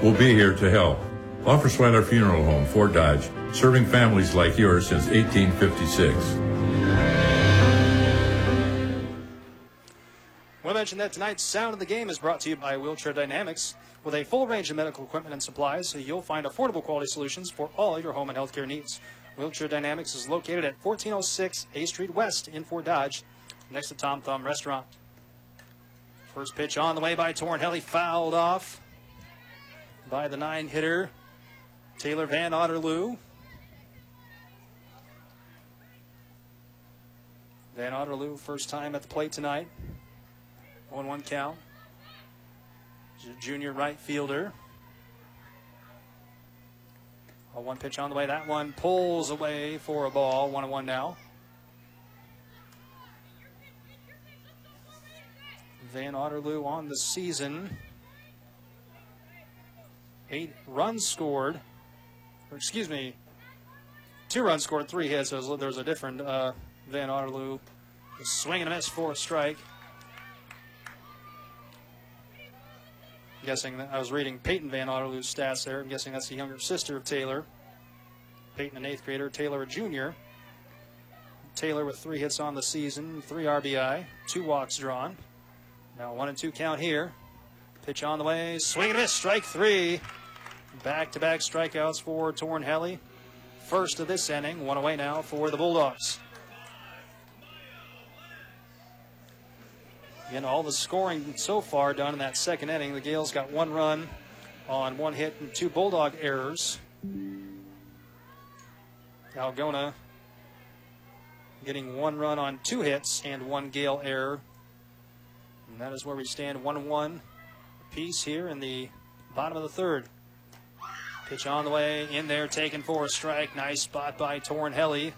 will be here to help. Offersweiler Funeral Home, Fort Dodge, serving families like yours since 1856. I mentioned that tonight's Sound of the Game is brought to you by Wheelchair Dynamics. With a full range of medical equipment and supplies, so you'll find affordable quality solutions for all your home and healthcare needs. Wheelchair Dynamics is located at 1406 A Street West in Fort Dodge, next to Tom Thumb Restaurant. First pitch on the way by Tornhelly, fouled off by the 9-hitter, Taylor Van Otterloo. Van Otterloo, first time at the plate tonight. 1-1 count. Junior right fielder. One pitch on the way. That one pulls away for a ball. 1-1 now. Van Otterloo on the season. 8 runs scored. Or excuse me, 2 runs scored, 3 hits. So there's a different Van Otterloo. Swing and a miss for a strike. Guessing that I was reading Peyton Van Otterloo's stats there. I'm guessing that's the younger sister of Taylor. Peyton, an 8th grader. Taylor, a junior. Taylor with 3 hits on the season, 3 RBI, 2 walks drawn. Now 1-2 count here. Pitch on the way. Swing and miss. Strike 3. Back-to-back strikeouts for Tornhelly. First of this inning. 1 away now for the Bulldogs. Again, all the scoring so far done in that second inning. The Gales got 1 run on 1 hit and 2 Bulldog errors. Algona getting 1 run on 2 hits and 1 Gale error. And that is where we stand, 1-1 apiece here in the bottom of the third. Pitch on the way, in there, taken for a strike. Nice spot by Tornhelly.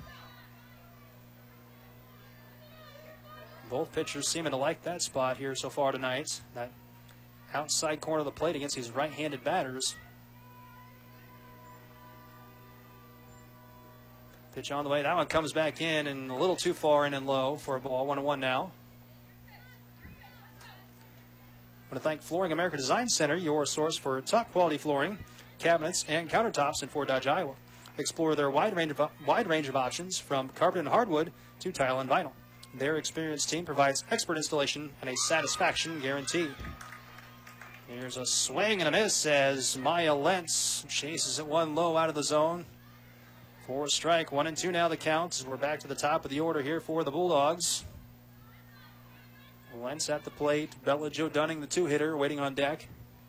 Both pitchers seeming to like that spot here so far tonight. That outside corner of the plate against these right-handed batters. Pitch on the way. That one comes back in and a little too far in and low for a ball. 1-1 now. I want to thank Flooring America Design Center, your source for top-quality flooring, cabinets, and countertops in Fort Dodge, Iowa. Explore their wide range of options from carpet and hardwood to tile and vinyl. Their experienced team provides expert installation and a satisfaction guarantee. Here's a swing and a miss as Maya Lentz chases it 1 low out of the zone. For a strike, 1-2 now the count. We're back to the top of the order here for the Bulldogs. Lentz at the plate. Bella Joe Dunning, the 2-hitter, waiting on deck.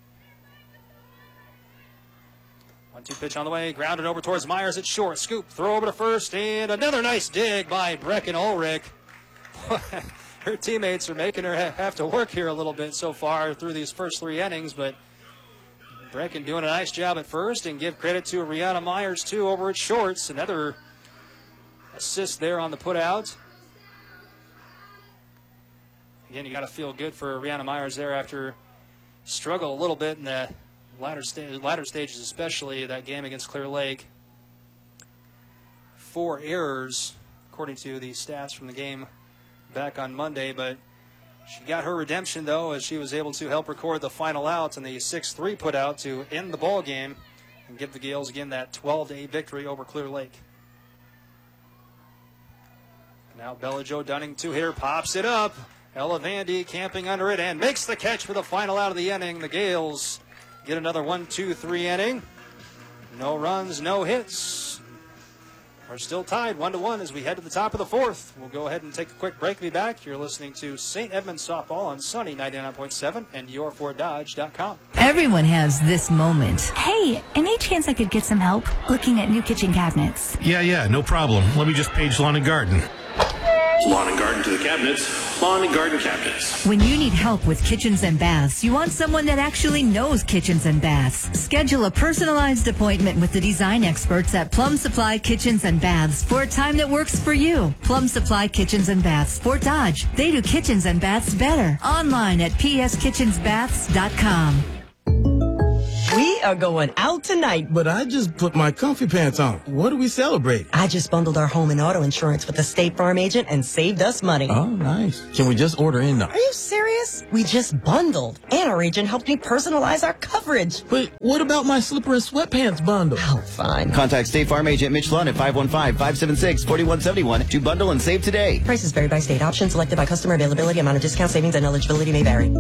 1-2 pitch on the way. Grounded over towards Myers at short. Scoop, throw over to first, and another nice dig by Brecken Ulrich. Her teammates are making her have to work here a little bit so far through these first 3 innings, but Brecken doing a nice job at first, and give credit to Rihanna Myers, too, over at shorts. Another assist there on the putout. Again, you got to feel good for Rihanna Myers there after struggle a little bit in the latter stages, especially that game against Clear Lake. 4 errors, according to the stats from the game back on Monday, but she got her redemption, though, as she was able to help record the final out and the 6-3 put out to end the ball game and give the Gales, again, that 12-8 victory over Clear Lake. Now Bella Joe Dunning, 2-hitter, pops it up. Ella Vandy camping under it and makes the catch for the final out of the inning. The Gales get another 1-2-3 inning. No runs, no hits. We're still tied 1-1 as we head to the top of the 4th. We'll go ahead and take a quick break. Be back. You're listening to St. Edmunds Softball on Sunny 99.7 and yourfortdodge.com. Everyone has this moment. Hey, any chance I could get some help looking at new kitchen cabinets? Yeah, no problem. Let me just page Lawn and Garden. Lawn and Garden to the cabinets. Lawn and Garden cabinets. When you need help with kitchens and baths, you want someone that actually knows kitchens and baths. Schedule a personalized appointment with the design experts at Plum Supply Kitchens and Baths for a time that works for you. Plum Supply Kitchens and Baths, Fort Dodge. They do kitchens and baths better. Online at pskitchensbaths.com. We We are going out tonight. But I just put my comfy pants on. What are we celebrating? I just bundled our home and auto insurance with the State Farm agent and saved us money. Oh, nice. Can we just order in now? Are you serious? We just bundled. And our agent helped me personalize our coverage. But what about my slipper and sweatpants bundle? Oh, fine. Contact State Farm agent Mitch Lund at 515-576-4171 to bundle and save today. Prices vary by state. Options selected by customer. Availability, amount of discount, savings, and eligibility may vary.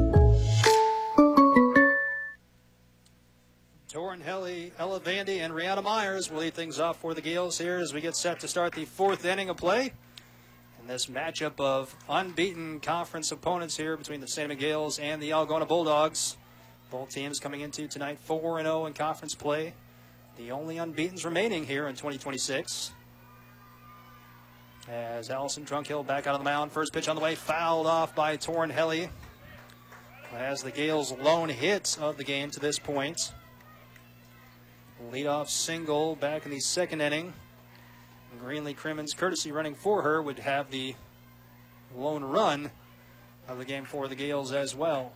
Torrin Helly, Ella Vandy, and Rihanna Myers will lead things off for the Gales here as we get set to start the fourth inning of play. And this matchup of unbeaten conference opponents here between the St. Edmund Gales and the Algona Bulldogs. Both teams coming into tonight 4-0 in conference play. The only unbeatens remaining here in 2026. As Allison Drunkhill back out on the mound. First pitch on the way, fouled off by Torrin Helly. As the Gales' lone hit of the game to this point. Leadoff single back in the second inning. Greenlee Crimmins, courtesy running for her, would have the lone run of the game for the Gales as well.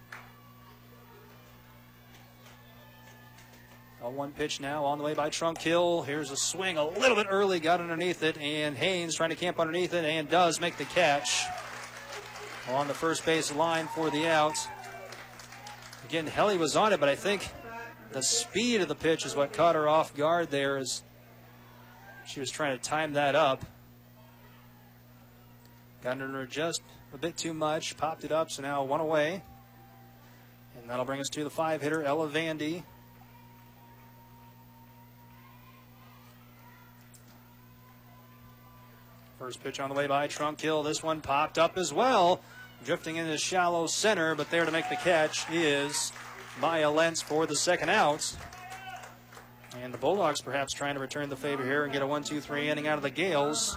A one pitch now on the way by Drunkhill. Here's a swing a little bit early, got underneath it, and Haynes trying to camp underneath it and does make the catch on the first base line for the out. Again, Helly was on it, but I think the speed of the pitch is what caught her off guard there as she was trying to time that up. Got under her just a bit too much, popped it up, so now one away. And that'll bring us to the five-hitter, Ella Vandy. First pitch on the way by Drunkhill. This one popped up as well, drifting into shallow center, but there to make the catch is Maya Lentz for the second out. And the Bulldogs perhaps trying to return the favor here and get a 1-2-3 inning out of the Gales.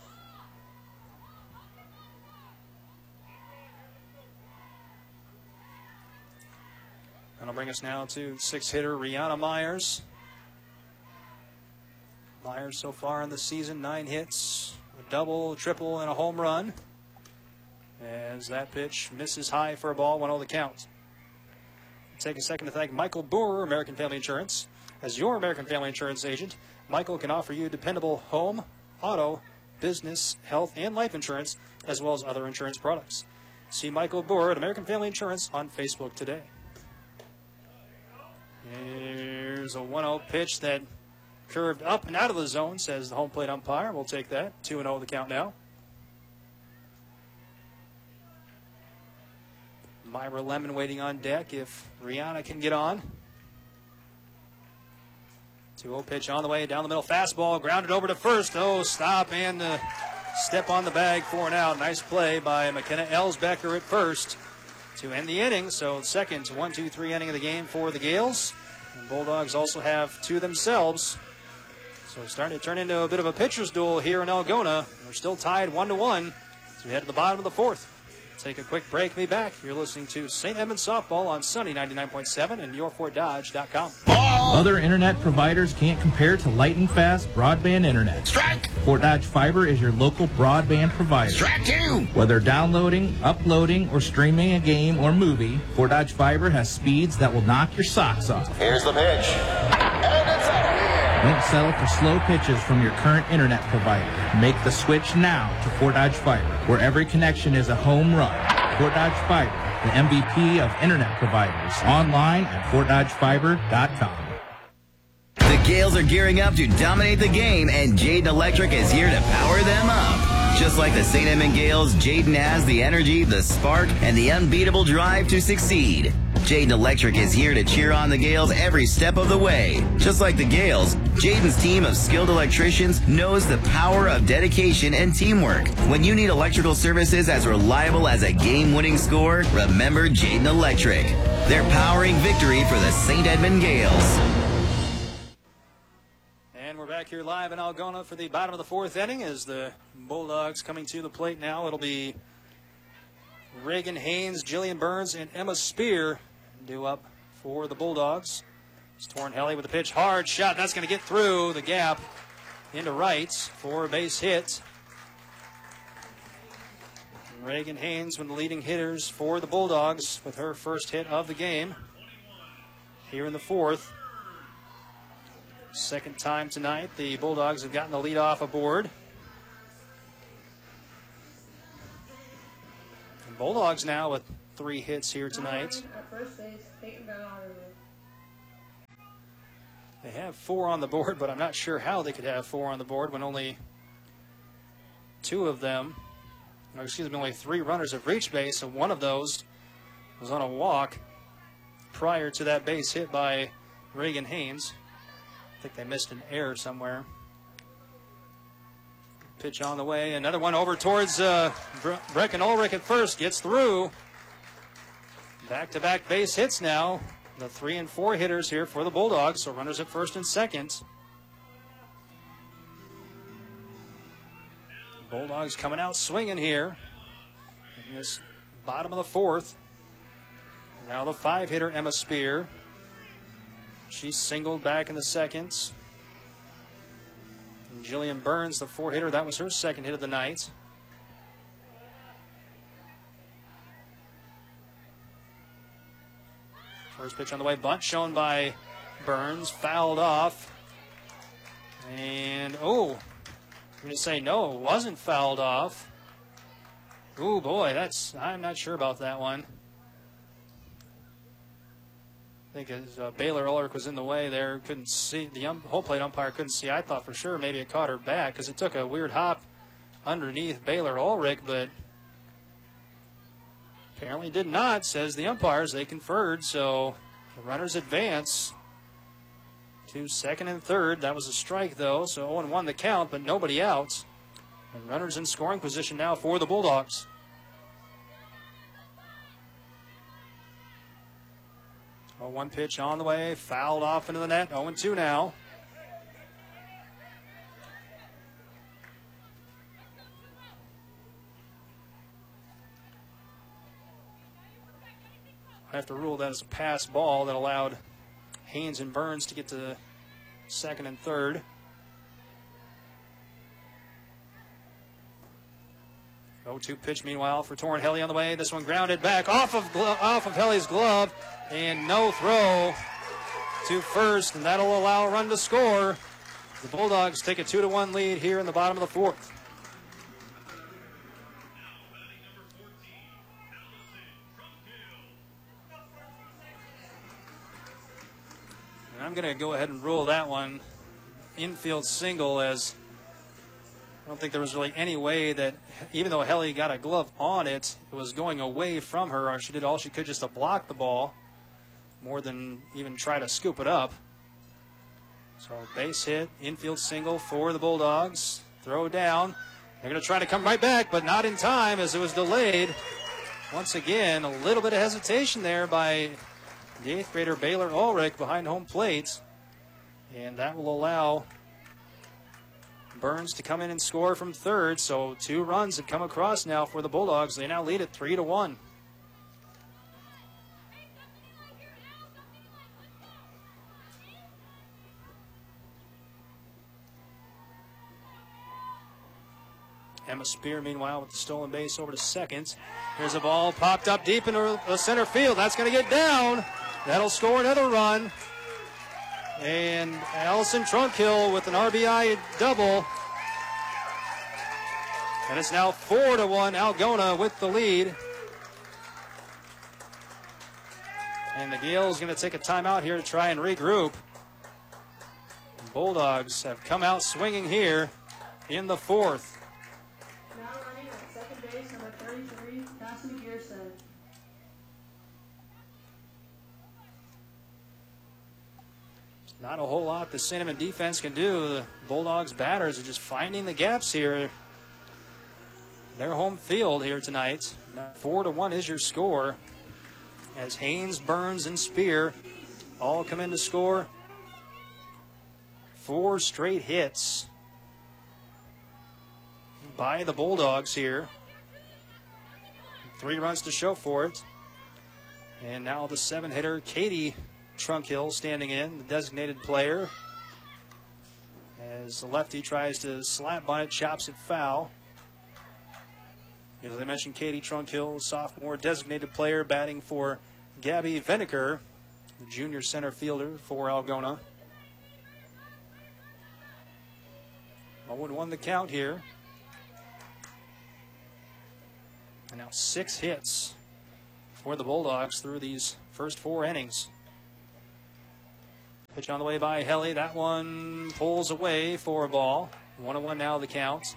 That'll bring us now to six-hitter Rihanna Myers. Myers so far in the season, 9 hits, a double, a triple, and a home run. As that pitch misses high for a ball, 1-0 the count. Take a second to thank Michael Boer, American Family Insurance. As your American Family Insurance agent, Michael can offer you dependable home, auto, business, health, and life insurance, as well as other insurance products. See Michael Boer at American Family Insurance on Facebook today. Here's a 1-0 pitch that curved up and out of the zone, says the home plate umpire. We'll take that. 2-0 the count now. Myra Lemon waiting on deck if Rihanna can get on. 2-0 pitch on the way, down the middle, fastball, grounded over to first. Oh, stop and step on the bag for an out. Nice play by McKenna Elsbecker at first to end the inning. So second 1-2-3 inning of the game for the Gales. And Bulldogs also have two themselves. So it's starting to turn into a bit of a pitcher's duel here in Algona. We're still tied 1-1 as we head to the bottom of the fourth. Take a quick break. Be back. You're listening to St. Edmunds Softball on Sunny 99.7 and YourFortDodge.com. Other internet providers can't compare to lightning fast broadband internet. Strike! Fort Dodge Fiber is your local broadband provider. Strike two! Whether downloading, uploading, or streaming a game or movie, Fort Dodge Fiber has speeds that will knock your socks off. Here's the pitch. And it's out. Don't settle for slow pitches from your current internet provider. Make the switch now to Fort Dodge Fiber, where every connection is a home run. Fort Dodge Fiber, the MVP of internet providers. Online at FortDodgeFiber.com. The Gales are gearing up to dominate the game, and Jayden Electric is here to power them up. Just like the St. Edmund Gales, Jayden has the energy, the spark, and the unbeatable drive to succeed. Jayden Electric is here to cheer on the Gales every step of the way. Just like the Gales, Jayden's team of skilled electricians knows the power of dedication and teamwork. When you need electrical services as reliable as a game-winning score, remember Jayden Electric. They're powering victory for the St. Edmund Gales. And we're back here live in Algona for the bottom of the fourth inning as the Bulldogs coming to the plate now. It'll be Reagan Haynes, Jillian Burns, and Emma Spear due up for the Bulldogs. It's Torrin Helly with the pitch. Hard shot. That's going to get through the gap into right for a base hit. Reagan Haynes, one of the leading hitters for the Bulldogs with her first hit of the game. here in the fourth. Second time tonight, the Bulldogs have gotten the lead off aboard. The Bulldogs now with 3 hits here tonight. They have 4 on the board, but I'm not sure how they could have 4 on the board when only 2 of them, no, excuse me, only 3 runners have reached base, and one of those was on a walk prior to that base hit by Reagan Haynes. I think they missed an error somewhere. Pitch on the way. Another one over towards Brecken Ulrich at first. Gets through. Back-to-back base hits now. The 3 and 4 hitters here for the Bulldogs. So runners at first and second. Bulldogs coming out swinging here in this bottom of the fourth. Now the 5-hitter, Emma Spear. She singled back in the second. And Jillian Burns, the 4-hitter, that was her second hit of the night. First pitch on the way, bunt shown by Burns, fouled off. And, oh, I'm going to say no, it wasn't fouled off. Oh boy, I'm not sure about that one. I think as Baylor Ulrich was in the way there, couldn't see, the home plate umpire couldn't see. I thought for sure maybe it caught her back because it took a weird hop underneath Baylor Ulrich, but apparently did not, says the umpires. They conferred, so the runners advance to second and third. That was a strike, though, so 0-1 the count, but nobody out. And runners in scoring position now for the Bulldogs. Oh, 1 pitch on the way, fouled off into the net, 0-2 now. I have to rule that as a pass ball that allowed Haynes and Burns to get to second and third. 0-2 pitch, meanwhile, for Torrin Helly on the way. This one grounded back off of Helly's glove, and no throw to first, and that'll allow a run to score. The Bulldogs take a 2-1 lead here in the bottom of the fourth. And I'm going to go ahead and rule that one infield single, as I don't think there was really any way that, even though Helly got a glove on it, it was going away from her, or she did all she could just to block the ball more than even try to scoop it up. So base hit, infield single for the Bulldogs. Throw down. They're going to try to come right back, but not in time as it was delayed. Once again, a little bit of hesitation there by the 8th grader Baylor Ulrich behind home plate. And that will allow Burns to come in and score from third. So 2 runs have come across now for the Bulldogs. They now lead at 3-1. Emma Spear, meanwhile, with the stolen base over to second. Here's a ball popped up deep into the center field. That's going to get down. That'll score another run. And Allison Trunkhill with an RBI double. And it's now 4-1, Algona with the lead. And the Gales going to take a timeout here to try and regroup. The Bulldogs have come out swinging here in the fourth. Now running at second base, number 33, Cassie Gearson. Not a whole lot the Cinnamon defense can do. The Bulldogs batters are just finding the gaps here. Their home field here tonight. 4-1 is your score, as Haynes, Burns, and Spear all come in to score 4 straight hits by the Bulldogs here. 3 runs to show for it. And now the 7-hitter, Katie Trunkhill, standing in, the designated player, as the lefty tries to slap on it, chops it foul. As I mentioned, Katie Trunkhill, sophomore designated player, batting for Gabby Veneker, the junior center fielder for Algona. 0-1 the count here. And now 6 hits for the Bulldogs through these first 4 innings. Pitch on the way by Helly. That one pulls away for a ball. 1-1 now the count.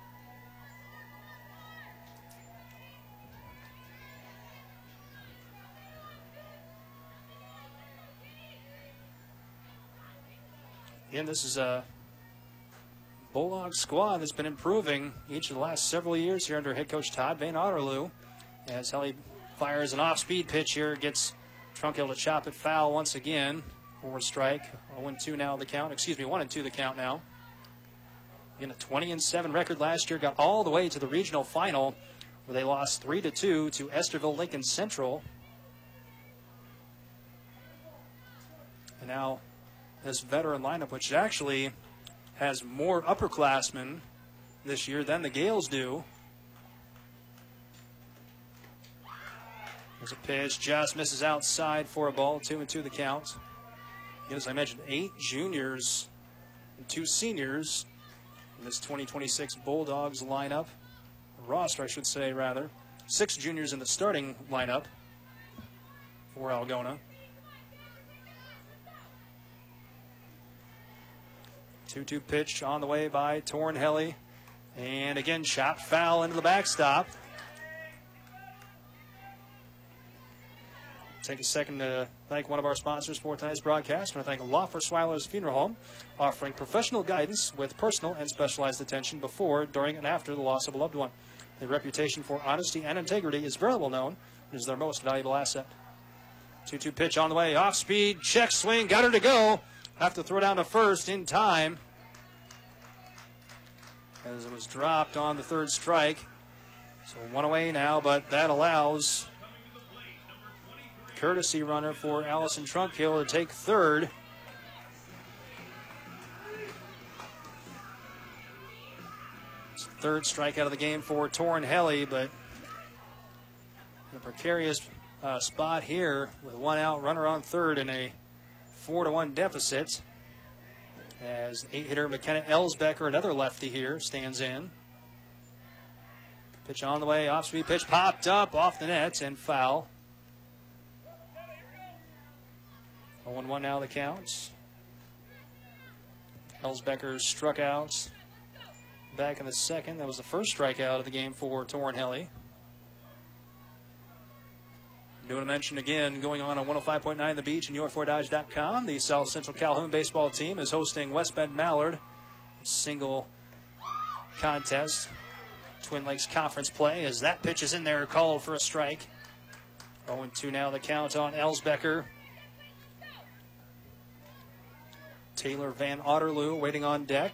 Again, this is a Bulldog squad that's been improving each of the last several years here under head coach Todd Van Otterloo. As Helly fires an off-speed pitch here, gets Trunkill to chop it foul once again. 4 strike. 0-2 now the count. 1-2 the count now. In a 20-7 record last year, got all the way to the regional final where they lost 3-2 to Esterville Lincoln Central. And now this veteran lineup, which actually has more upperclassmen this year than the Gales do. There's a pitch, just misses outside for a ball. 2-2 the count. Again, as I mentioned, 8 juniors and 2 seniors in this 2026 Bulldogs lineup. Roster, I should say, rather. 6 juniors in the starting lineup for Algona. 2-2 pitch on the way by Torn Helly. And again, chopped foul into the backstop. Take a second to thank one of our sponsors for tonight's broadcast. I want to thank Laufer Swiler's Funeral Home, offering professional guidance with personal and specialized attention before, during, and after the loss of a loved one. Their reputation for honesty and integrity is very well known and is their most valuable asset. 2-2 pitch on the way, off speed, check swing, got her to go. Have to throw down to first in time as it was dropped on the 3rd strike. So 1 away now, but that allows courtesy runner for Allison Trunkill to take 3rd. It's 3rd strikeout of the game for Torn Helly, but in a precarious spot here with 1 out, runner on 3rd in a 4-1 deficit, as 8-hitter McKenna Elsbecker, another lefty here, stands in. Pitch on the way, off-speed pitch popped up off the net and foul. 0-1 now the count. Elsbecker struck out back in the 2nd. That was the first strikeout of the game for Torn Helly. Doing a mention again, going on 105.9 The Beach and UR4Dodge.com. The South Central Calhoun baseball team is hosting West Bend Mallard. Single contest. Twin Lakes Conference play as that pitch is in there, called for a strike. 0-2 now the count on Elsbecker. Taylor Van Otterloo waiting on deck.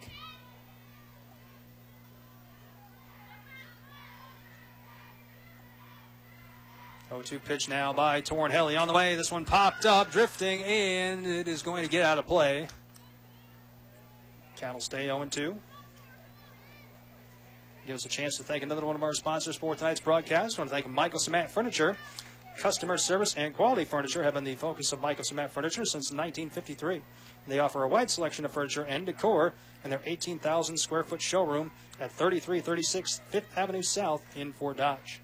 Oh, 2 pitch now by Torn Helly on the way. This one popped up, drifting, and it is going to get out of play. Count will stay 0-2. Give us a chance to thank another one of our sponsors for tonight's broadcast. I want to thank Michael Cement Furniture. Customer service and quality furniture have been the focus of Michael Cement Furniture since 1953. They offer a wide selection of furniture and decor in their 18,000 square foot showroom at 3336 5th Avenue South in Fort Dodge.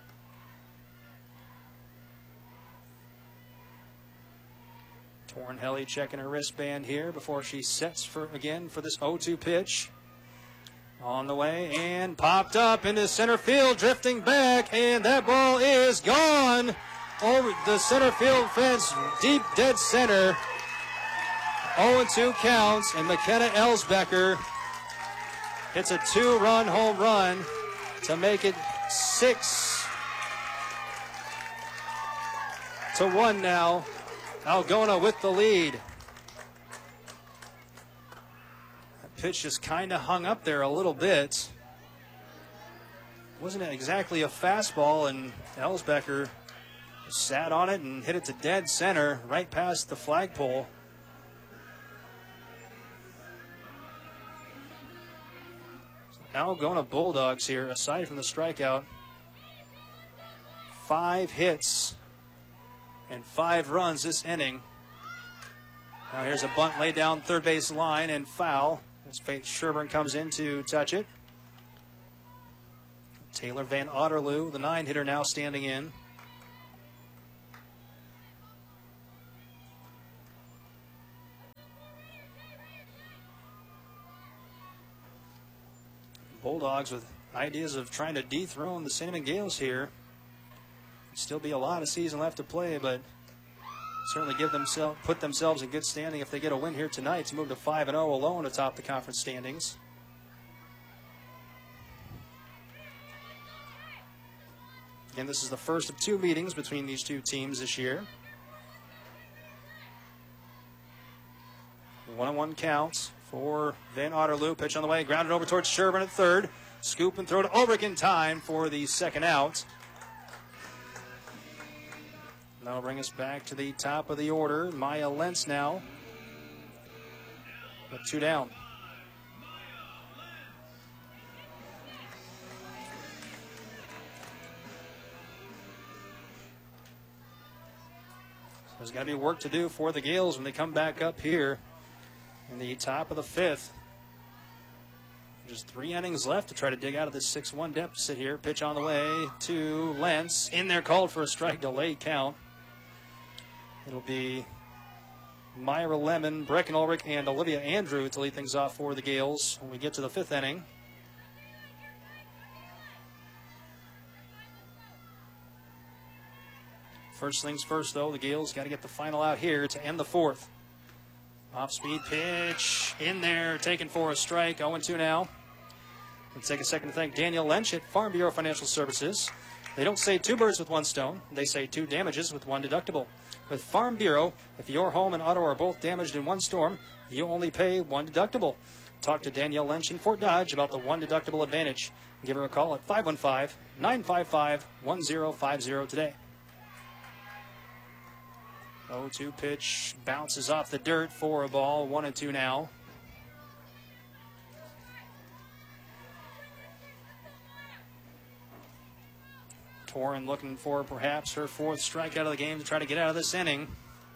Torn Helly checking her wristband here before she sets for this 0-2 pitch. On the way and popped up into center field, drifting back, and that ball is gone over the center field fence, deep dead center. 0-2 counts, and McKenna Elsbecker hits a 2-run home run to make it 6-1 now. Algona with the lead. That pitch just kind of hung up there a little bit. Wasn't exactly a fastball, and Elsbecker sat on it and hit it to dead center right past the flagpole. Algona Bulldogs here, aside from the strikeout, 5 hits and 5 runs this inning. Now here's a bunt laid down third base line and foul as Faith Sherburne comes in to touch it. Taylor Van Otterloo, the 9-hitter, now standing in. Bulldogs with ideas of trying to dethrone the Cinnamon Gales here. Still be a lot of season left to play, but certainly put themselves in good standing if they get a win here tonight to move to 5-0 alone atop the conference standings. Again, this is the first of 2 meetings between these 2 teams this year. 1-1 counts for Van Otterloo. Pitch on the way, grounded over towards Sherburne at third. Scoop and throw to Ulrich in time for the second out. That'll bring us back to the top of the order. Maya Lentz now with 2 down. So there's got to be work to do for the Gales when they come back up here in the top of the 5th. Just 3 innings left to try to dig out of this 6-1 deficit here. Pitch on the way to Lentz. In there, called for a strike, delayed count. It'll be Myra Lemon, Brecken Ulrich, and Olivia Andrew to lead things off for the Gales when we get to the 5th inning. First things first, though, the Gales got to get the final out here to end the 4th. Off-speed pitch in there, taken for a strike, 0-2 now. Let's take a second to thank Danielle Lynch at Farm Bureau Financial Services. They don't say 2 birds with 1 stone. They say 2 damages with 1 deductible. With Farm Bureau, if your home and auto are both damaged in 1 storm, you only pay 1 deductible. Talk to Danielle Lynch in Fort Dodge about the 1 deductible advantage. Give her a call at 515-955-1050 today. 0-2 pitch bounces off the dirt for a ball. 1-2 now. Torin looking for perhaps her 4th strikeout of the game to try to get out of this inning.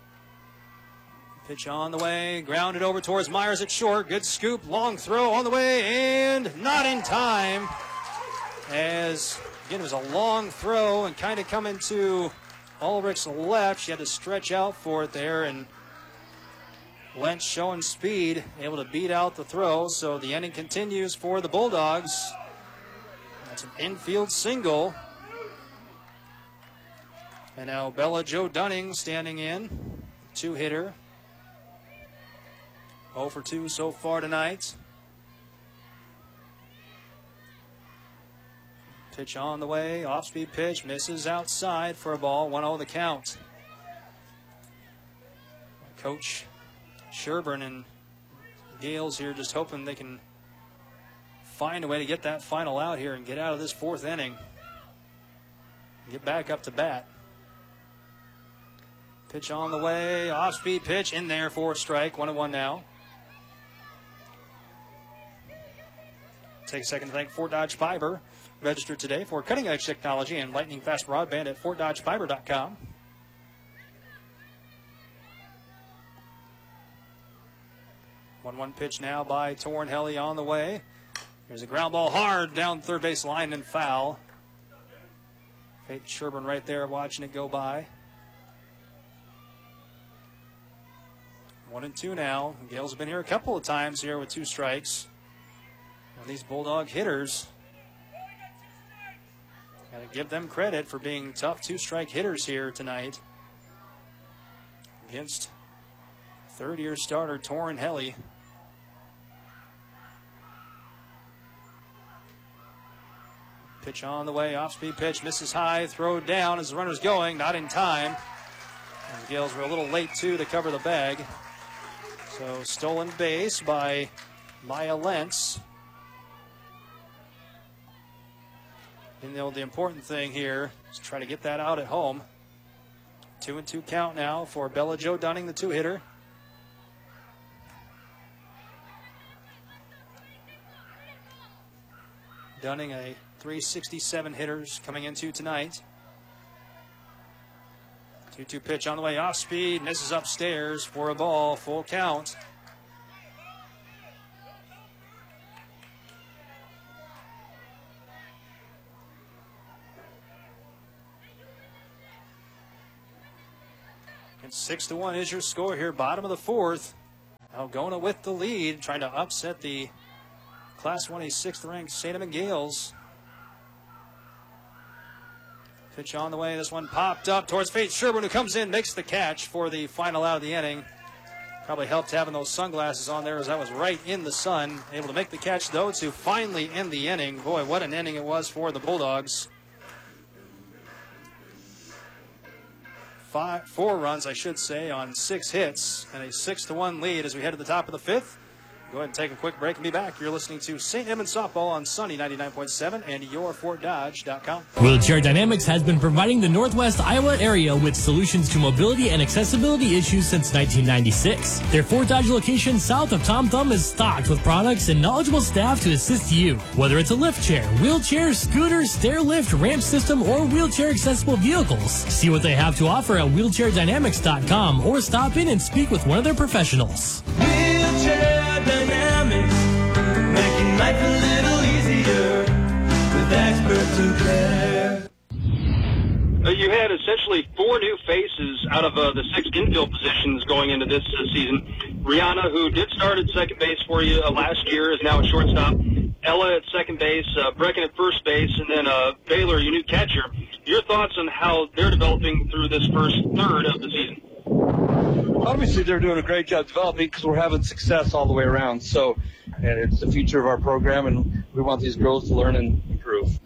Pitch on the way, grounded over towards Myers at short. Good scoop, long throw on the way, and not in time. As, again, it was a long throw and kind of coming to Ulrich's left. She had to stretch out for it there, and Lynch showing speed, able to beat out the throw. So the inning continues for the Bulldogs. That's an infield single. And now Bella Jo Dunning standing in, 2-hitter. 0 for 2 so far tonight. Pitch on the way, off-speed pitch, misses outside for a ball, 1-0 the count. Coach Sherburne and Gales here just hoping they can find a way to get that final out here and get out of this 4th inning. Get back up to bat. Pitch on the way, off-speed pitch in there for a strike, 1-1 now. Take a second to thank Fort Dodge Fiber. Register today for cutting-edge technology and lightning-fast broadband at FortDodgeFiber.com. 1-1 pitch now by Torin Helly on the way. Here's a ground ball hard down third base line and foul. Faith Sherburne right there watching it go by. 1-2 now. Gales have been here a couple of times here with 2 strikes. And these Bulldog hitters, got to give them credit for being tough 2-strike hitters here tonight against 3rd-year starter Torin Helly. Pitch on the way, off-speed pitch, misses high, throw down as the runner's going, not in time. And the Gales were a little late, too, to cover the bag. So stolen base by Maya Lentz. And the important thing here is to try to get that out at home. 2-2 count now for Bella Jo Dunning, the 2-hitter. Dunning, a .367 hitters coming into tonight. 2-2 pitch on the way, off speed, misses upstairs for a ball, full count. And 6-1 is your score here, bottom of the fourth. Algona with the lead, trying to upset the Class 1A 6th ranked St. Edmund Gales. Pitch on the way, this one popped up towards Faith Sherburne, who comes in, makes the catch for the final out of the inning. Probably helped having those sunglasses on there as I was right in the sun. Able to make the catch, though, to finally end the inning. Boy, what an inning it was for the Bulldogs. 4 runs, I should say, on 6 hits, and a 6-1 lead as we head to the top of the fifth. Go ahead and take a quick break and be back. You're listening to St. Edmund Softball on Sunny 99.7 and yourfortdodge.com. Wheelchair Dynamics has been providing the Northwest Iowa area with solutions to mobility and accessibility issues since 1996. Their Fort Dodge location south of Tom Thumb is stocked with products and knowledgeable staff to assist you. Whether it's a lift chair, wheelchair, scooter, stair lift, ramp system, or wheelchair accessible vehicles. See what they have to offer at wheelchairdynamics.com or stop in and speak with one of their professionals. Wheelchair Dynamics, making life a little easier with experts who care. You had essentially 4 new faces out of the 6 infield positions going into this season. Rihanna, who did start at second base for you last year, is now at shortstop. Ella at second base, Brecken at first base, and then Baylor, your new catcher. Your thoughts on how they're developing through this first third of the season? Obviously, they're doing a great job developing because we're having success all the way around. So, and it's the future of our program, and we want these girls to learn and improve.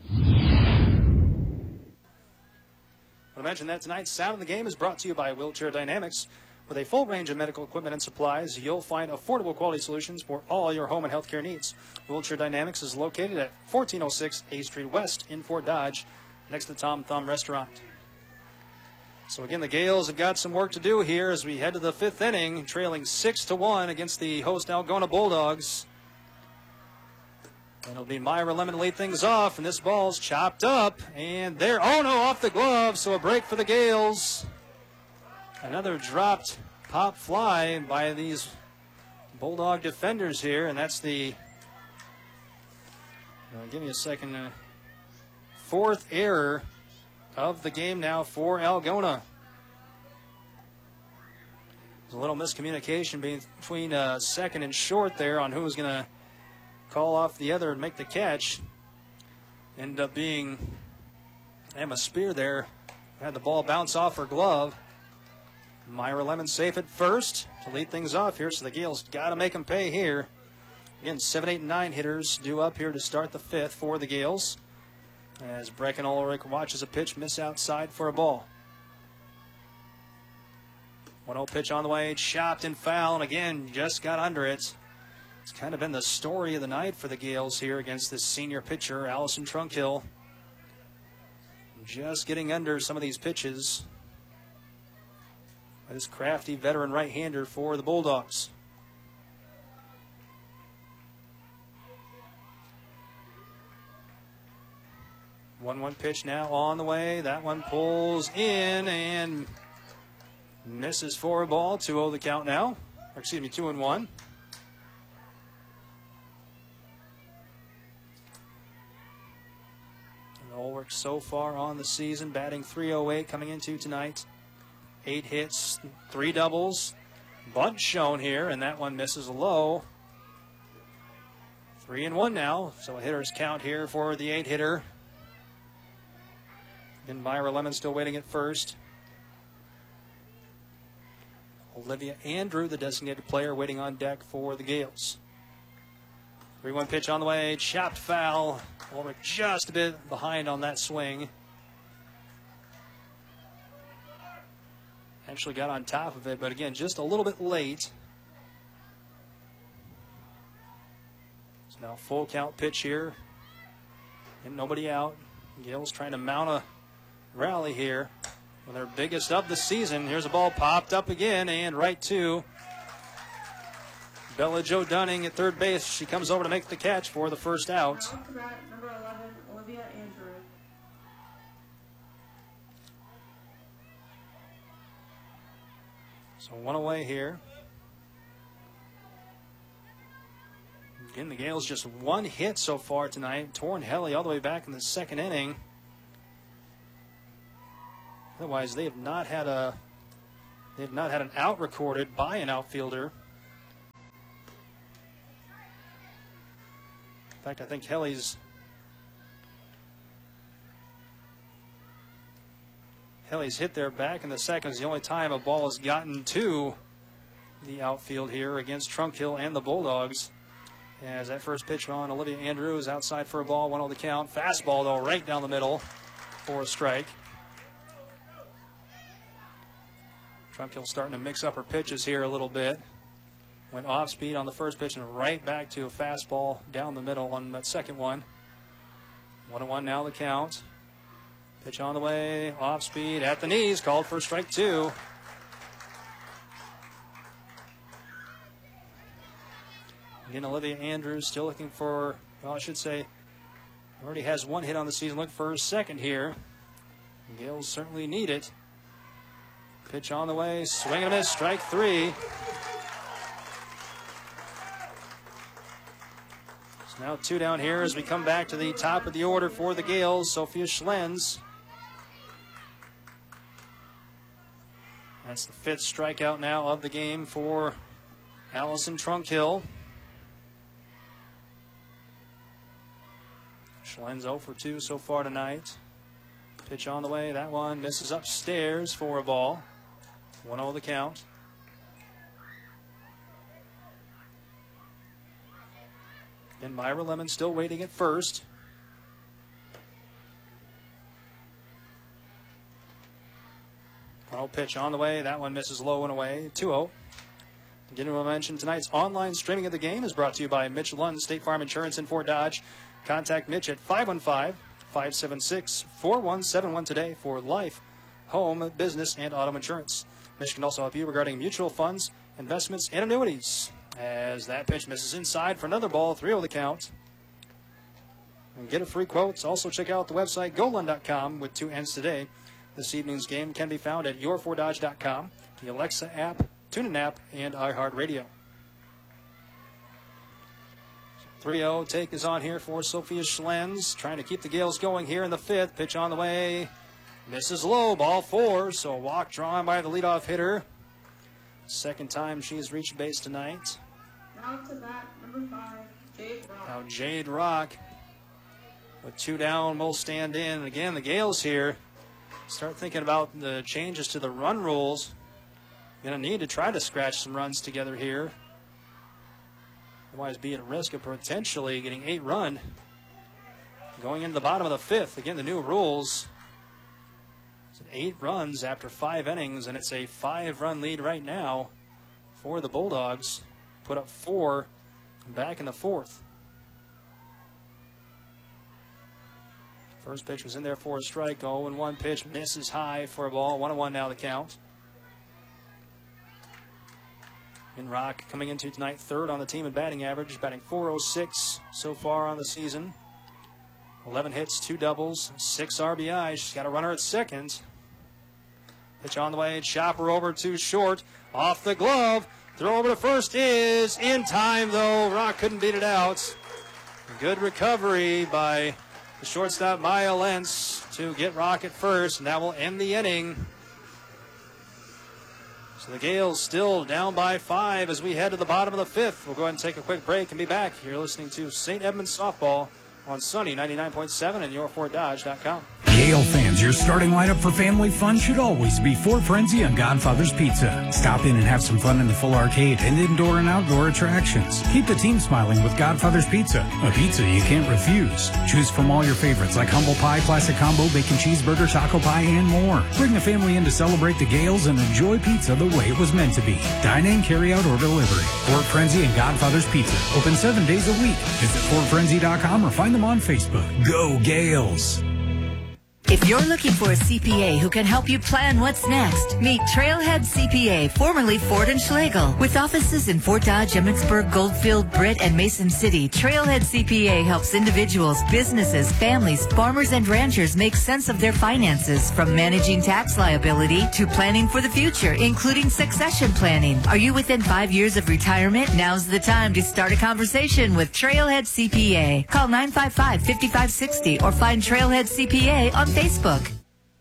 I mentioned that tonight's Sound of the Game is brought to you by Wheelchair Dynamics. With a full range of medical equipment and supplies, you'll find affordable quality solutions for all your home and healthcare needs. Wheelchair Dynamics is located at 1406 A Street West in Fort Dodge, next to the Tom Thumb Restaurant. So again, the Gales have got some work to do here as we head to the 5th inning, trailing 6-1 against the host Algona Bulldogs. And it'll be Myra Lemon to lead things off, and this ball's chopped up, and there, oh no, off the glove, so a break for the Gales. Another dropped pop fly by these Bulldog defenders here, and that's the, give me a second, 4th error of the game now for Algona. There's a little miscommunication between second and short there on who was going to call off the other and make the catch. Ended up being Emma Spear there. Had the ball bounce off her glove. Myra Lemon safe at first to lead things off here, so the Gales got to make them pay here. Again, 7, 8, and 9 hitters due up here to start the 5th for the Gales. As Brecken Ulrich watches a pitch miss outside for a ball. 1-0 pitch on the way, chopped and foul, and again, just got under it. It's kind of been the story of the night for the Gales here against this senior pitcher, Allison Trunkhill. Just getting under some of these pitches by this crafty veteran right-hander for the Bulldogs. One pitch now on the way. That one pulls in and misses for a ball. 2-0 the count now. Or excuse me, 2-1. Ulrich so far on the season, batting .308 coming into tonight. 8 hits, 3 doubles. Bunt shown here, and that one misses low. 3-1 now, so a hitter's count here for the 8-hitter. And Myra Lemon still waiting at first. Olivia Andrew, the designated player, waiting on deck for the Gales. 3-1 pitch on the way, chopped foul. Ulrich just a bit behind on that swing. Actually got on top of it, but again, just a little bit late. So now full count pitch here. And nobody out. Gales trying to mount a rally here with their biggest of the season. Here's a ball popped up again and right to Bella Jo Dunning at third base. She comes over to make the catch for the first out. Number 11, Olivia Andrew. So one away here. Again, the Gales just one hit so far tonight. Torrin Hellie all the way back in the second inning. Otherwise, they have not had an out recorded by an outfielder. In fact, I think Hellie's hit there back in the second is the only time a ball has gotten to the outfield here against Trunk Hill and the Bulldogs. As that first pitch on Olivia Andrews outside for a ball, 1-0 the count. Fastball, though, right down the middle for a strike. Trunk Hill starting to mix up her pitches here a little bit. Went off speed on the first pitch and right back to a fastball down the middle on that second one. 1-1 now the count. Pitch on the way, off speed at the knees, called for strike 2. Again, Olivia Andrews still looking for, well, I should say, already has one hit on the season. Look for his second here. The Gales certainly need it. Pitch on the way, swing and a miss, strike 3. So now 2 down here as we come back to the top of the order for the Gales. Sophia Schlenz. That's the 5th strikeout now of the game for Allison Trunk Hill. Schlenz 0 for 2 so far tonight. Pitch on the way. That one misses upstairs for a ball. 1-0 the count. And Myra Lemon still waiting at first. Pitch on the way. That one misses low and away. 2-0. Again, we'll mention tonight's online streaming of the game is brought to you by Mitch Lund, State Farm Insurance in Fort Dodge. Contact Mitch at 515-576-4171 today for life, home, business, and auto insurance. Mitch can also help you regarding mutual funds, investments, and annuities. As that pitch misses inside for another ball, 3-0 the count. And get a free quote. Also check out the website golund.com with 2 ends today. This evening's game can be found at yourfortdodge.com, the Alexa app, TuneIn app, and iHeartRadio. 3-0 take is on here for Sophia Schlenz, trying to keep the Gales going here in the 5th. Pitch on the way, misses low, ball 4, so a walk drawn by the leadoff hitter. Second time she's reached base tonight. Now to bat, number 5, Jade Rock. Now Jade Rock, with 2 down, will stand in. And again, the Gales here start thinking about the changes to the run rules. Going to need to try to scratch some runs together here. Otherwise be at risk of potentially getting 8 run going into the bottom of the 5th. Again, the new rules. It's 8 runs after 5 innings, and it's a 5-run lead right now for the Bulldogs. Put up 4 back in the 4th. First pitch was in there for a strike. 0-1 pitch misses high for a ball. 1-1 now the count. And Rock coming into tonight 3rd on the team in batting average, batting .406 so far on the season. 11 hits, 2 doubles, 6 RBIs. She's got a runner at second. Pitch on the way, chopper over to short, off the glove. Throw over to first is in time, though. Rock couldn't beat it out. Good recovery by the shortstop, Maya Lentz, to get Rock at first, and that will end the inning. So the Gales still down by 5 as we head to the bottom of the 5th. We'll go ahead and take a quick break and be back. You're listening to St. Edmunds Softball on Sunny 99.7 and yourfortdodge.com. Gale fans, your starting lineup for family fun should always be Fort Frenzy and Godfather's Pizza. Stop in and have some fun in the full arcade and indoor and outdoor attractions. Keep the team smiling with Godfather's Pizza, a pizza you can't refuse. Choose from all your favorites like humble pie, classic combo, bacon cheeseburger, taco pie, and more. Bring the family in to celebrate the Gales and enjoy pizza the way it was meant to be. Dine in, carry out, or delivery. Fort Frenzy and Godfather's Pizza. Open 7 days a week. Visit FortFrenzy.com or find them on Facebook. Go Gales! If you're looking for a CPA who can help you plan what's next, meet Trailhead CPA, formerly Ford and Schlegel. With offices in Fort Dodge, Emmitsburg, Goldfield, Britt, and Mason City, Trailhead CPA helps individuals, businesses, families, farmers, and ranchers make sense of their finances, from managing tax liability to planning for the future, including succession planning. Are you within 5 years of retirement? Now's the time to start a conversation with Trailhead CPA. Call 955-5560 or find Trailhead CPA on Facebook.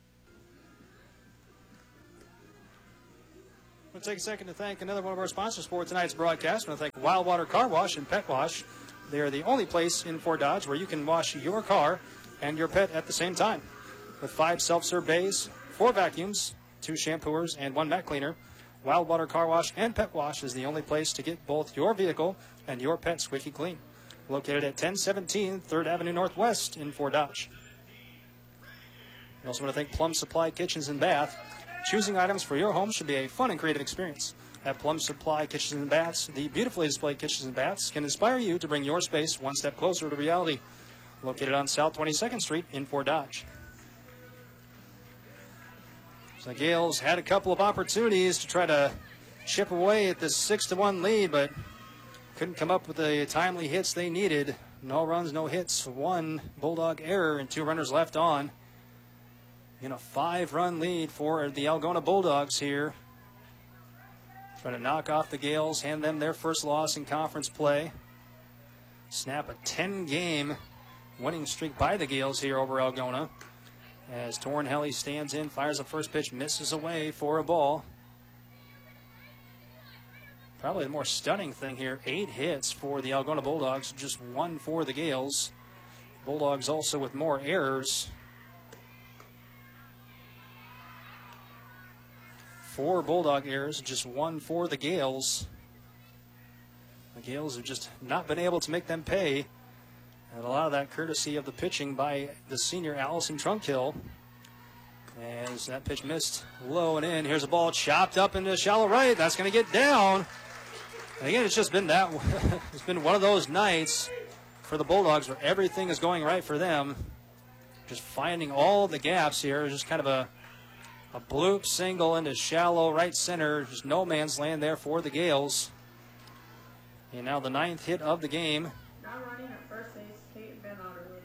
We'll take a second to thank another one of our sponsors for tonight's broadcast. I want to thank Wildwater Car Wash and Pet Wash. They are the only place in Fort Dodge where you can wash your car and your pet at the same time. With 5 self-serve bays, 4 vacuums, 2 shampooers, and 1 mat cleaner, Wildwater Car Wash and Pet Wash is the only place to get both your vehicle and your pet squeaky clean. Located at 1017 3rd Avenue Northwest in Fort Dodge. We also want to thank Plum Supply Kitchens and Bath. Choosing items for your home should be a fun and creative experience. At Plum Supply Kitchens and Baths, the beautifully displayed kitchens and baths can inspire you to bring your space one step closer to reality. Located on South 22nd Street in Fort Dodge. So the Gales had a couple of opportunities to try to chip away at this 6-1 lead, but couldn't come up with the timely hits they needed. No runs, no hits, 1 Bulldog error, and 2 runners left on. In a 5-run lead for the Algona Bulldogs here. Trying to knock off the Gales, hand them their first loss in conference play. Snap a 10-game winning streak by the Gales here over Algona. As Tornhelly stands in, fires the first pitch, misses away for a ball. Probably the more stunning thing here, 8 hits for the Algona Bulldogs, just 1 for the Gales. Bulldogs also with more errors. 4 Bulldog errors, just 1 for the Gales. The Gales have just not been able to make them pay. And a lot of that courtesy of the pitching by the senior Allison Trunkhill. As that pitch missed low and in. Here's a ball chopped up into shallow right. That's going to get down. And again, it's just been that. It's been one of those nights for the Bulldogs where everything is going right for them. Just finding all the gaps here. Just kind of a bloop single into shallow right center. Just no man's land there for the Gales. And now the 9th hit of the game. Now running at first base, Kate Van Otterley.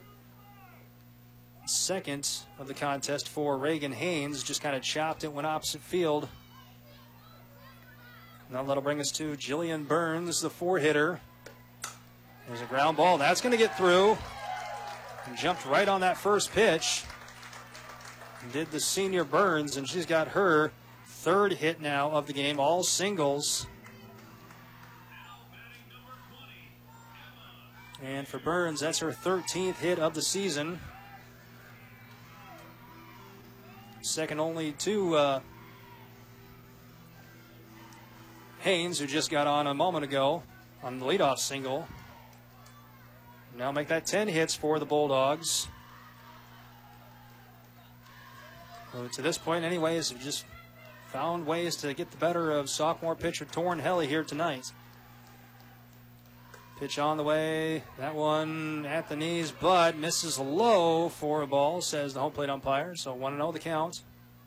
Second of the contest for Reagan Haynes. Just kind of chopped it, went opposite field. Now that'll bring us to Jillian Burns, the 4-hitter. There's a ground ball. That's going to get through. And jumped right on that first pitch. Did the senior Burns, and she's got her 3rd hit now of the game, all singles. And for Burns, that's her 13th hit of the season. Second only to Haynes, who just got on a moment ago on the leadoff single. Now make that 10 hits for the Bulldogs. So to this point, anyways, have just found ways to get the better of sophomore pitcher Tornhelly here tonight. Pitch on the way. That one at the knees, but misses low for a ball, says the home plate umpire. So 1-0 the count.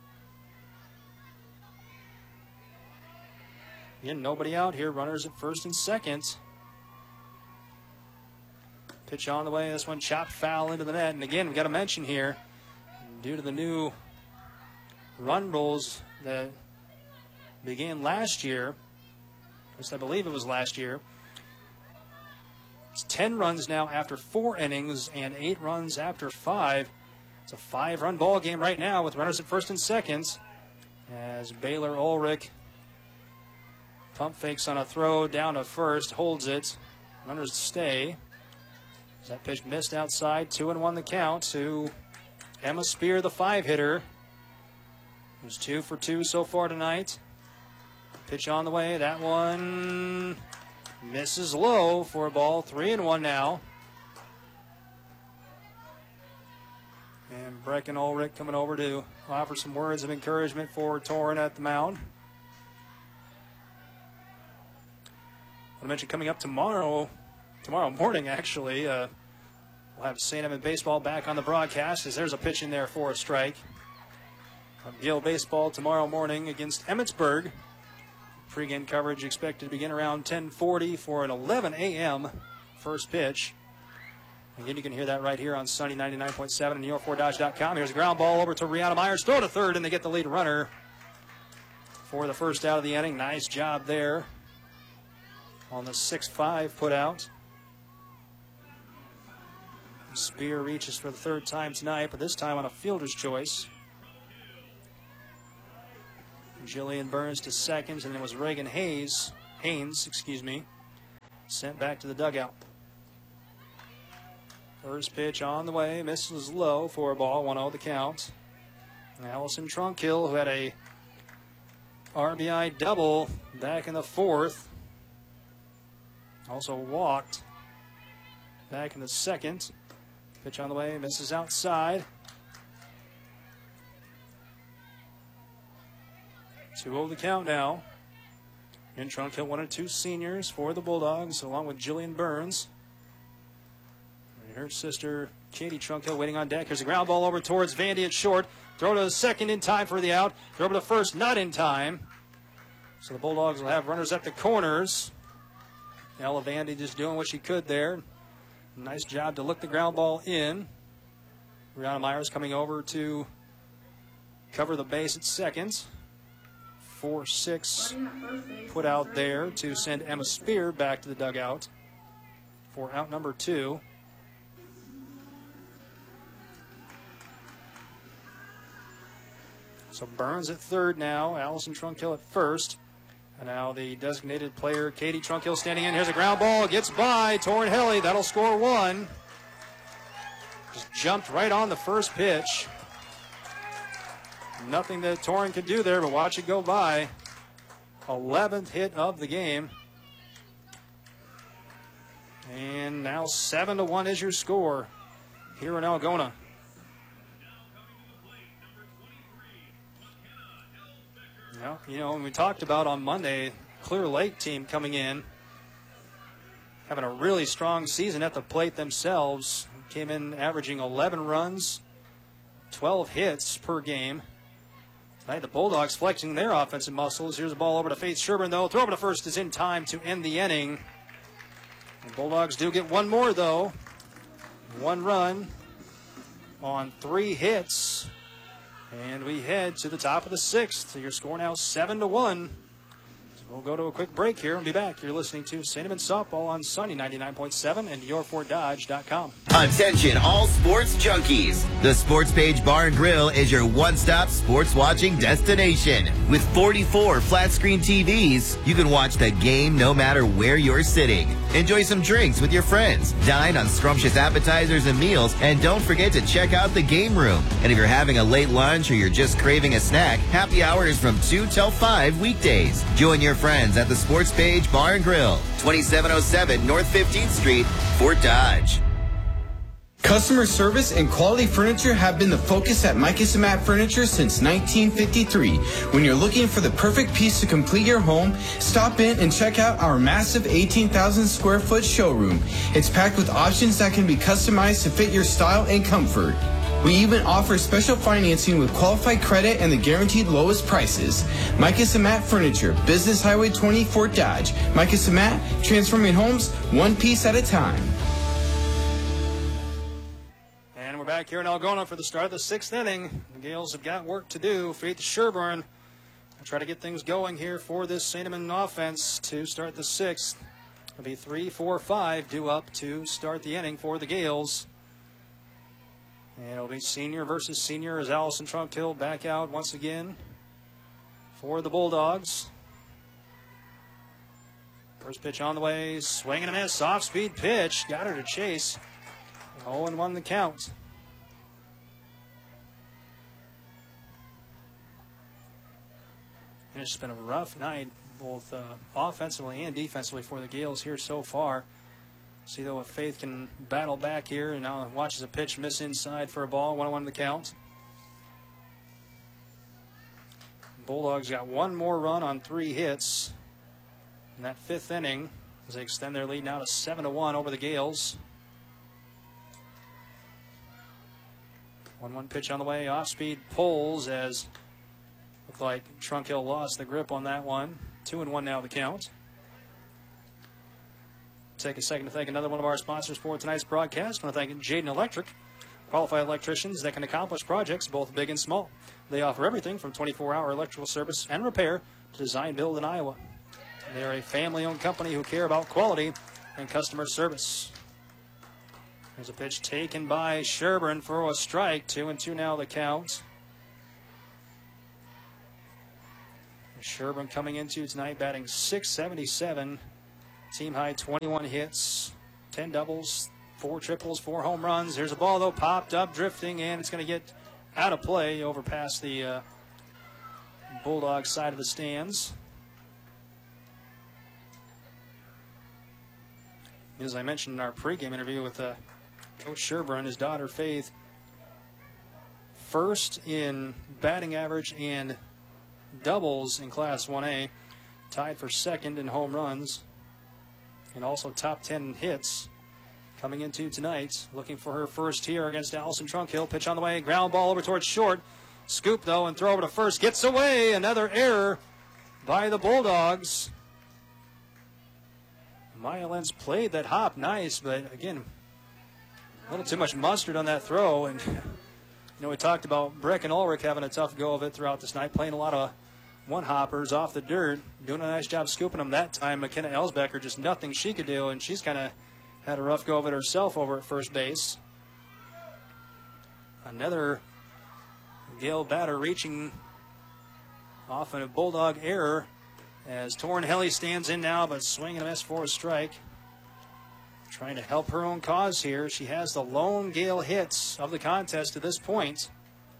Again, nobody out here. Runners at first and second. Pitch on the way. This one chopped foul into the net. And again, we've got to mention here, due to the new run rules that began last year, at least I believe it was last year, it's 10 runs now after 4 innings and 8 runs after 5. It's a 5-run ball game right now with runners at first and second as Baylor Ulrich pump fakes on a throw down to first, holds it. Runners stay. As that pitch missed outside, 2-1 the count to Emma Spear, the 5-hitter. Who's 2 for 2 so far tonight. Pitch on the way. That one misses low for a ball. 3-1 now. And Brecken Ulrich coming over to offer some words of encouragement for Torren at the mound. I mentioned coming up tomorrow morning, actually, We'll have St. Edmund baseball back on the broadcast as there's a pitch in there for a strike. Gale baseball tomorrow morning against Emmitsburg. Pre-game coverage expected to begin around 10:40 for an 11 a.m. first pitch. Again, you can hear that right here on Sunny 99.7 and New4Dodge.com. Here's a ground ball over to Rihanna Myers. Throw to third, and they get the lead runner for the first out of the inning. Nice job there on the 6-5 put out. Spear reaches for the third time tonight, but this time on a fielder's choice. Jillian Burns to second, and it was Reagan Haynes, sent back to the dugout. First pitch on the way, misses low for a ball, 1-0 the count. Allison Trunkill, who had a RBI double back in the fourth, also walked back in the second. Pitch on the way, misses outside. 2-0 the count now. In Trunkill, 1 and 2 seniors for the Bulldogs, along with Jillian Burns. And her sister, Katie Trunkill, waiting on deck. Here's a ground ball over towards Vandy at short. Throw to the second in time for the out. Throw to the first, not in time. So the Bulldogs will have runners at the corners. Ella Vandy just doing what she could there. Nice job to look the ground ball in. Rihanna Myers coming over to cover the base at second. 4-6 put out there to send Emma Spear back to the dugout for out number 2. So Burns at third now, Allison Trunkill at first. And now the designated player, Katie Trunkill, standing in. Here's a ground ball, gets by Torrin Helly. That'll score 1. Just jumped right on the first pitch. Nothing that Torrin could do there, but watch it go by. 11th hit of the game. And now 7-1 is your score here in Algona. Well, you know, when we talked about on Monday, Clear Lake team coming in, having a really strong season at the plate themselves. Came in averaging 11 runs, 12 hits per game. Tonight, the Bulldogs flexing their offensive muscles. Here's a ball over to Faith Sherburne, though. Throw over to first is in time to end the inning. The Bulldogs do get one more, though. 1 run on 3 hits. And we head to the top of the 6th. Your score now 7-1. So we'll go to a quick break here and be back. You're listening to St. Edmund Softball on Sunny 99.7 and Your4Dodge.com. Attention, all sports junkies. The Sports Page Bar and Grill is your one-stop sports watching destination. With 44 flat-screen TVs, you can watch the game no matter where you're sitting. Enjoy some drinks with your friends. Dine on scrumptious appetizers and meals. And don't forget to check out the game room. And if you're having a late lunch or you're just craving a snack, happy hour is from 2 till 5 weekdays. Join your friends at the Sports Page Bar and Grill, 2707 North 15th Street, Fort Dodge. Customer service and quality furniture have been the focus at Micus and Matt Furniture since 1953. When you're looking for the perfect piece to complete your home, stop in and check out our massive 18,000 square foot showroom. It's packed with options that can be customized to fit your style and comfort. We even offer special financing with qualified credit and the guaranteed lowest prices. Micus and Matt Furniture, Business Highway 20, Fort Dodge. Micus and Matt, transforming homes one piece at a time. And we're back here in Algona for the start of the 6th inning. The Gales have got work to do. Faith Sherburne will try to get things going here for this St. Edmund offense to start the 6th. It'll be 3-4-5 due up to start the inning for the Gales. And it'll be senior versus senior as Allison Trunkill back out once again for the Bulldogs. First pitch on the way, swing and a miss, off speed pitch, got her to chase. 0-1 the count. And it's been a rough night, both offensively and defensively for the Gales here so far. See, though, if Faith can battle back here, and now watches a pitch miss inside for a ball, 1-1 the count. Bulldogs got 1 more run on 3 hits in that 5th inning as they extend their lead now to 7-1 over the Gales. 1-1 pitch on the way. Off-speed pulls as looked like Trunk Hill lost the grip on that one. 2-1 now the count. Take a second to thank another one of our sponsors for tonight's broadcast. I want to thank Jaden Electric, qualified electricians that can accomplish projects both big and small. They offer everything from 24-hour electrical service and repair to design build in Iowa. They are a family-owned company who care about quality and customer service. There's a pitch taken by Sherburne for a strike. 2-2 now the count. Sherburne coming into tonight batting .677. Team high 21 hits, 10 doubles, 4 triples, 4 home runs. Here's a ball, though, popped up, drifting, and it's going to get out of play over past the Bulldogs side of the stands. As I mentioned in our pregame interview with Coach Sherburne, his daughter Faith, first in batting average and doubles in Class 1A, tied for second in home runs, and also top 10 in hits. Coming into tonight, looking for her first here against Allison Trunkhill. Pitch on the way, ground ball over towards short. Scoop, though, and throw over to first. Gets away. Another error by the Bulldogs. Maya Lenz played that hop nice, but again, a little too much mustard on that throw. And we talked about Brecken Ulrich having a tough go of it throughout this night, playing a lot of one-hoppers off the dirt, doing a nice job scooping them that time. McKenna Elsbecker, just nothing she could do, and she's kind of had a rough go of it herself over at first base. Another Gale batter reaching off a Bulldog error as Torrin Helly stands in now, but swinging a miss for a strike. Trying to help her own cause here. She has the lone Gale hits of the contest to this point.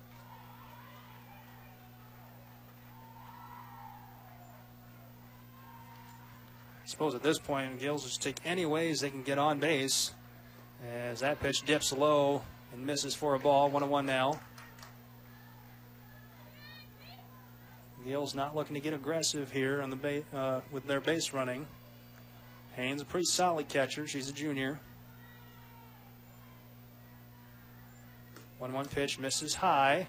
I suppose at this point, Gales just take any ways they can get on base as that pitch dips low and misses for a ball. 1-1 now. Gales not looking to get aggressive here on the with their base running. Haynes, a pretty solid catcher. She's a junior. 1-1 pitch misses high.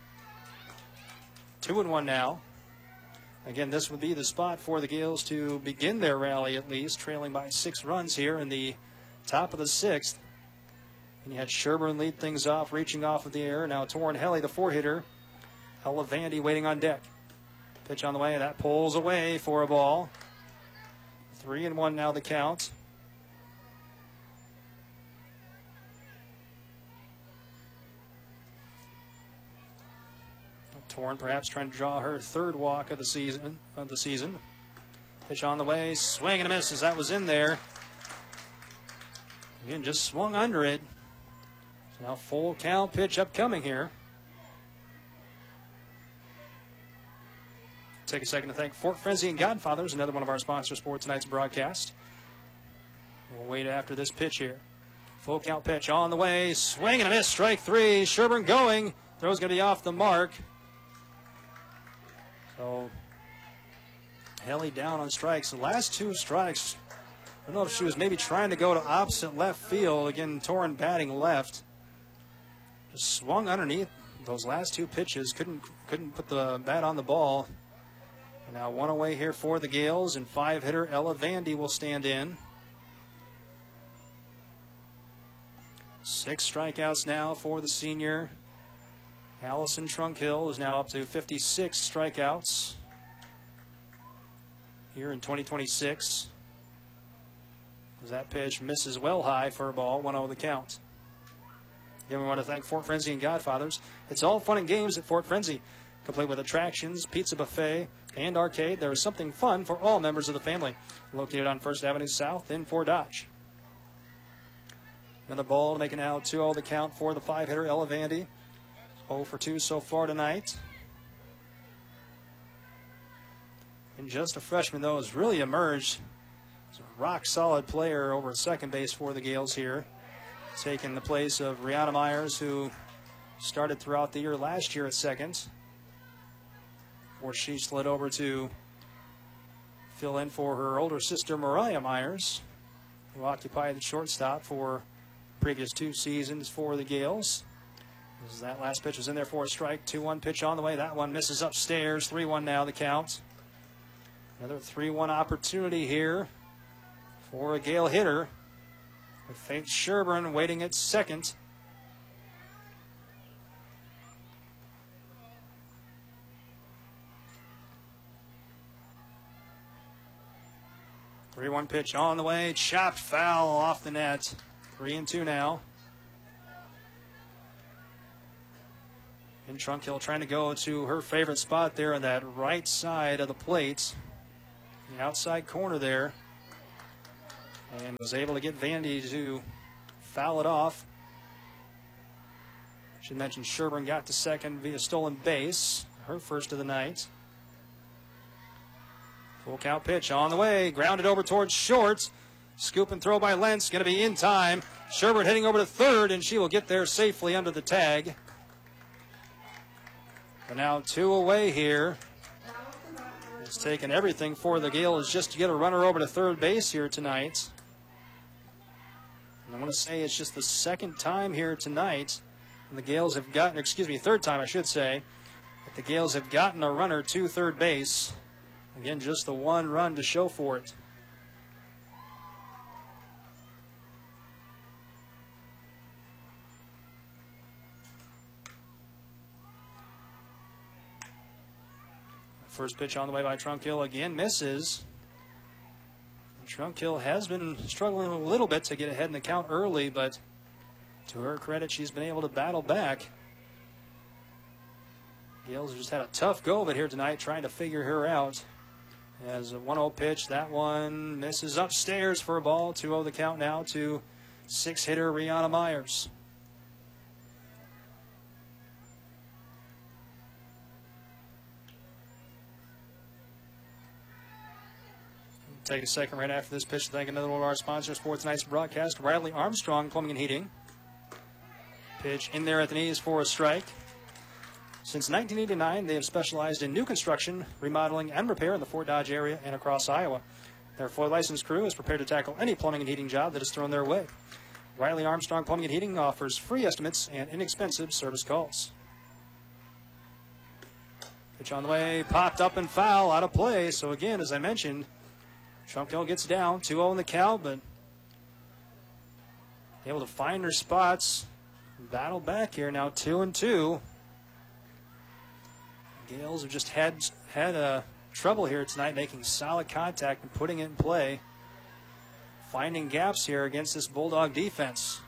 2-1 now. Again, this would be the spot for the Gales to begin their rally at least, trailing by 6 runs here in the top of the 6th. And you had Sherburne lead things off, reaching off of the air. Now Torrin Helly, the 4-hitter. Ella Vandy waiting on deck. Pitch on the way, that pulls away for a ball. 3-1 now the count. Torrin perhaps trying to draw her 3rd walk of the season. Pitch on the way, swing and a miss as that was in there. Again, just swung under it. So now full count pitch upcoming here. Take a second to thank Fort Frenzy and Godfathers, another one of our sponsors for tonight's broadcast. We'll wait after this pitch here. Full count pitch on the way, swing and a miss, strike 3. Sherburne going, throw's going to be off the mark. So Helly down on strikes. The last 2 strikes, I don't know if she was maybe trying to go to opposite left field. Again, Torrin batting left. Just swung underneath those last 2 pitches. Couldn't put the bat on the ball. Now 1 away here for the Gales, and 5-hitter Ella Vandy will stand in. 6 strikeouts now for the senior. Allison Trunkhill is now up to 56 strikeouts here in 2026. As that pitch misses well high for a ball, 1-0 the count. Again, we want to thank Fort Frenzy and Godfathers. It's all fun and games at Fort Frenzy, complete with attractions, pizza buffet, and arcade. There is something fun for all members of the family. Located on 1st Avenue South in Fort Dodge. Another ball to make it now 2-0 the count for the 5-hitter Ella Vandy. 0 for 2 so far tonight. And just a freshman, though, has really emerged as a rock-solid player over at second base for the Gales here. Taking the place of Rihanna Myers, who started throughout the year last year at second, before she slid over to fill in for her older sister, Mariah Myers, who occupied the shortstop for previous 2 seasons for the Gales. As that last pitch was in there for a strike. 2-1 pitch on the way. That one misses upstairs. 3-1 now the count. Another 3-1 opportunity here for a Gale hitter, with Faith Sherburne waiting at second. The 3-1 pitch on the way. Chopped foul off the net. 3-2 now. And Trunkill trying to go to her favorite spot there on that right side of the plate. The outside corner there. And was able to get Vandy to foul it off. Should mention Sherburne got to second via stolen base. Her first of the night. Full count pitch on the way. Grounded over towards short. Scoop and throw by Lentz. Going to be in time. Sherburne heading over to third, and she will get there safely under the tag. But now 2 away here. It's taken everything for the Gales just to get a runner over to third base here tonight. And I want to say it's just the second time here tonight. And the Gales have gotten, third time I should say, that the Gales have gotten a runner to third base. Again, just the one run to show for it. First pitch on the way by Trunkill again misses. Trunkill has been struggling a little bit to get ahead in the count early, but to her credit, she's been able to battle back. Gales just had a tough go of it here tonight, trying to figure her out. As a 1-0 pitch, that one misses upstairs for a ball. 2-0 the count now to 6-hitter Rihanna Myers. Take a second right after this pitch to thank another one of our sponsors, Sports Night's broadcast, Riley Armstrong Plumbing and Heating. Pitch in there at the knees for a strike. Since 1989, they have specialized in new construction, remodeling, and repair in the Fort Dodge area and across Iowa. Their fully licensed crew is prepared to tackle any plumbing and heating job that is thrown their way. Riley Armstrong Plumbing and Heating offers free estimates and inexpensive service calls. Pitch on the way, popped up and foul, out of play. So again, as I mentioned, Trunkill gets down, 2-0 in the count, but able to find her spots. Battle back here now, 2-2. Gales have just had trouble here tonight, making solid contact and putting it in play. Finding gaps here against this Bulldog defense.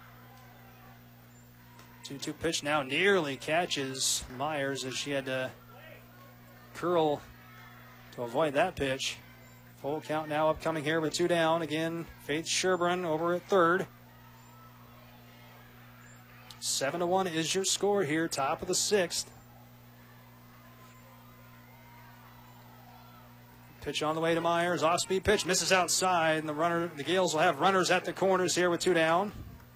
2-2 pitch now nearly catches Myers as she had to curl to avoid that pitch. Full count now upcoming here with 2 down. Again, Faith Sherburne over at third. 7-1 is your score here, top of the 6th. Pitch on the way to Myers. Off-speed pitch, misses outside, and the Gales will have runners at the corners here with 2 down.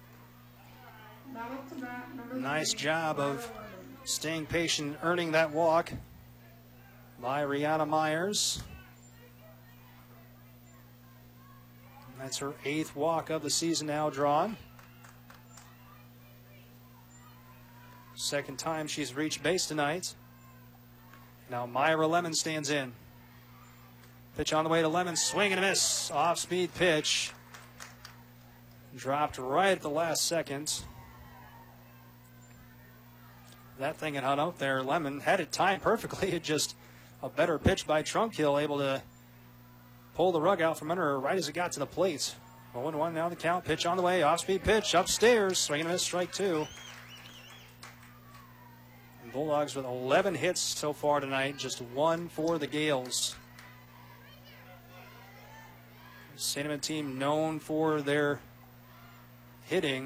Nice job of staying patient, earning that walk by Rihanna Myers. That's her 8th walk of the season now drawn. Second time she's reached base tonight. Now Myra Lemon stands in. Pitch on the way to Lemon, swing and a miss. Off-speed pitch. Dropped right at the last second. That thing had hung out there. Lemon had it timed perfectly. It just a better pitch by Trunkill, able to pull the rug out from under her right as it got to the plate. 0-1 now the count. Pitch on the way. Off-speed pitch upstairs. Swing and a miss, strike 2. Bulldogs with 11 hits so far tonight. Just 1 for the Gales. Cinnamon team known for their hitting.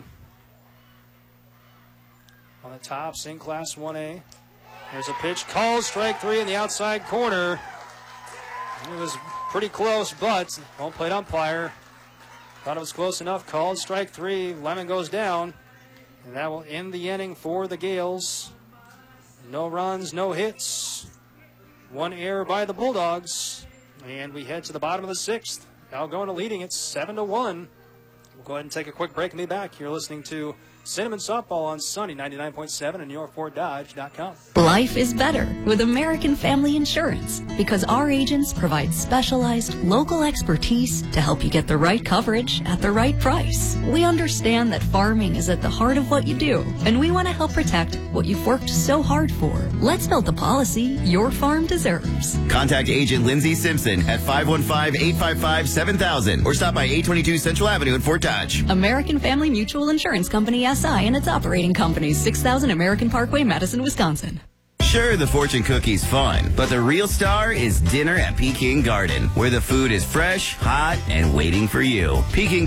On the tops in Class 1A. There's a pitch called, strike 3 in the outside corner. It was pretty close, but home plate umpire thought it was close enough. Called strike 3. Lemon goes down, and that will end the inning for the Gales. No runs, no hits. 1 error by the Bulldogs, and we head to the bottom of the 6th. Algona leading it 7-1. We'll go ahead and take a quick break and be back. You're listening to Cinnamon Softball on Sunny 99.7 and yourforddodge.com. Life is better with American Family Insurance because our agents provide specialized local expertise to help you get the right coverage at the right price. We understand that farming is at the heart of what you do, and we want to help protect what you've worked so hard for. Let's build the policy your farm deserves. Contact Agent Lindsay Simpson at 515-855-7000 or stop by 822 Central Avenue in Fort Dodge. American Family Mutual Insurance Company SI and its operating companies, 6000 American Parkway, Madison, Wisconsin. Sure, the fortune cookie's fun, but the real star is dinner at Peking Garden, where the food is fresh, hot, and waiting for you. Peking